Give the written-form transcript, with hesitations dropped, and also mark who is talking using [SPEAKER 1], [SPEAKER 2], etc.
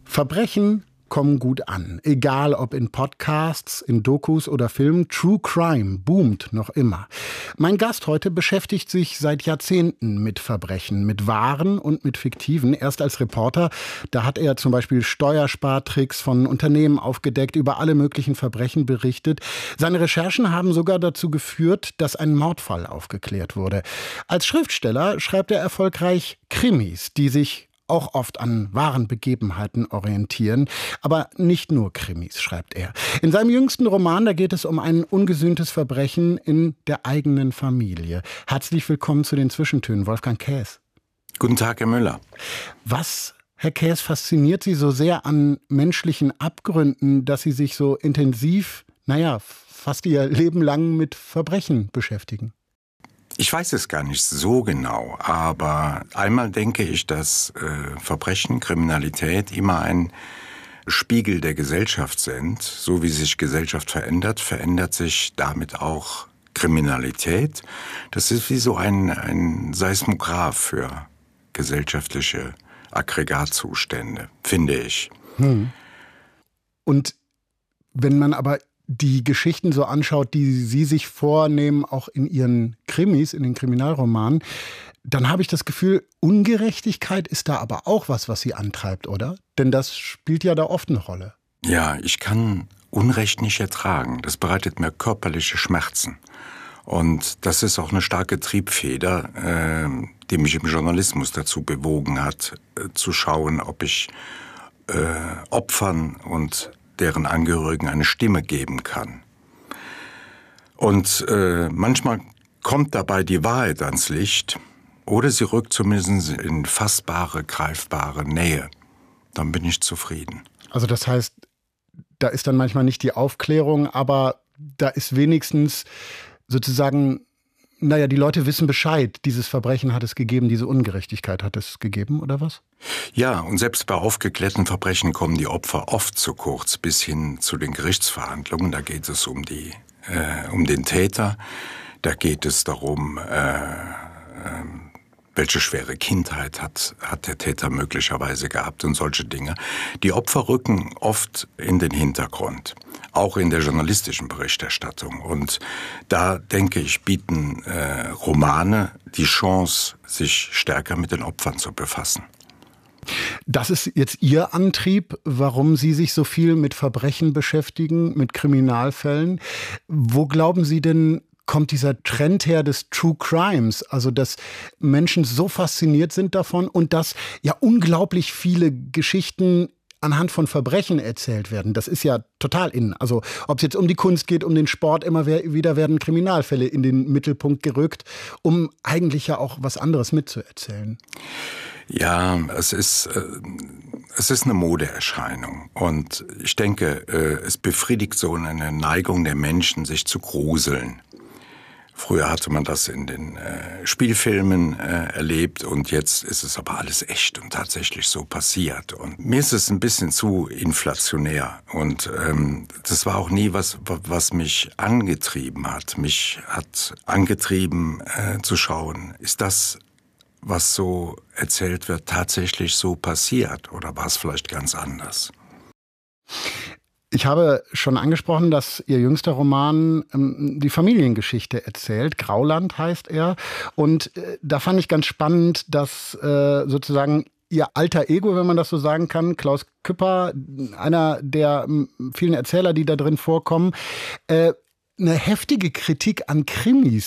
[SPEAKER 1] Verbrechen kommen gut an. Egal ob in Podcasts, in Dokus oder Filmen, True Crime boomt noch immer. Mein Gast heute beschäftigt sich seit Jahrzehnten mit Verbrechen, mit wahren und mit fiktiven. Erst als Reporter, da hat er zum Beispiel Steuerspartricks von Unternehmen aufgedeckt, über alle möglichen Verbrechen berichtet. Seine Recherchen haben sogar dazu geführt, dass ein Mordfall aufgeklärt wurde. Als Schriftsteller schreibt er erfolgreich Krimis, die sich auch oft an wahren Begebenheiten orientieren. Aber nicht nur Krimis, schreibt er. In seinem jüngsten Roman, da geht es um ein ungesühntes Verbrechen in der eigenen Familie. Herzlich willkommen zu den Zwischentönen, Wolfgang Käs.
[SPEAKER 2] Guten Tag, Herr Müller.
[SPEAKER 1] Was, Herr Käs, fasziniert Sie so sehr an menschlichen Abgründen, dass Sie sich so intensiv, fast Ihr Leben lang mit Verbrechen beschäftigen?
[SPEAKER 2] Ich weiß es gar nicht so genau, aber einmal denke ich, dass Verbrechen, Kriminalität immer ein Spiegel der Gesellschaft sind. So wie sich Gesellschaft verändert, verändert sich damit auch Kriminalität. Das ist wie so ein Seismograph für gesellschaftliche Aggregatzustände, finde ich.
[SPEAKER 1] Und wenn man aber die Geschichten so anschaut, die Sie sich vornehmen, auch in Ihren Krimis, in den Kriminalromanen, dann habe ich das Gefühl, Ungerechtigkeit ist da aber auch was Sie antreibt, oder? Denn das spielt ja da oft eine Rolle.
[SPEAKER 2] Ja, ich kann Unrecht nicht ertragen. Das bereitet mir körperliche Schmerzen. Und das ist auch eine starke Triebfeder, die mich im Journalismus dazu bewogen hat, zu schauen, ob ich Opfern und deren Angehörigen eine Stimme geben kann. Und manchmal kommt dabei die Wahrheit ans Licht oder sie rückt zumindest in fassbare, greifbare Nähe. Dann bin ich zufrieden.
[SPEAKER 1] Also das heißt, da ist dann manchmal nicht die Aufklärung, aber da ist wenigstens sozusagen, die Leute wissen Bescheid, dieses Verbrechen hat es gegeben, diese Ungerechtigkeit hat es gegeben, oder was?
[SPEAKER 2] Ja, und selbst bei aufgeklärten Verbrechen kommen die Opfer oft zu kurz, bis hin zu den Gerichtsverhandlungen. Da geht es um den Täter, da geht es darum, welche schwere Kindheit hat der Täter möglicherweise gehabt und solche Dinge. Die Opfer rücken oft in den Hintergrund, auch in der journalistischen Berichterstattung. Und da, denke ich, bieten Romane die Chance, sich stärker mit den Opfern zu befassen.
[SPEAKER 1] Das ist jetzt Ihr Antrieb, warum Sie sich so viel mit Verbrechen beschäftigen, mit Kriminalfällen. Wo glauben Sie denn, kommt dieser Trend her des True Crimes, also dass Menschen so fasziniert sind davon und dass ja unglaublich viele Geschichten anhand von Verbrechen erzählt werden. Das ist ja total in. Also ob es jetzt um die Kunst geht, um den Sport, immer wieder werden Kriminalfälle in den Mittelpunkt gerückt, um eigentlich ja auch was anderes mitzuerzählen.
[SPEAKER 2] Ja, es ist eine Modeerscheinung und ich denke, es befriedigt so eine Neigung der Menschen, sich zu gruseln. Früher hatte man das in den Spielfilmen erlebt und jetzt ist es aber alles echt und tatsächlich so passiert. Und mir ist es ein bisschen zu inflationär und das war auch nie was mich angetrieben hat. Mich hat angetrieben zu schauen, ist das, was so erzählt wird, tatsächlich so passiert oder war es vielleicht ganz anders?
[SPEAKER 1] Ich habe schon angesprochen, dass Ihr jüngster Roman die Familiengeschichte erzählt. Grauland heißt er. Und da fand ich ganz spannend, dass sozusagen Ihr alter Ego, wenn man das so sagen kann, Klaus Küpper, einer der vielen Erzähler, die da drin vorkommen, eine heftige Kritik an Krimis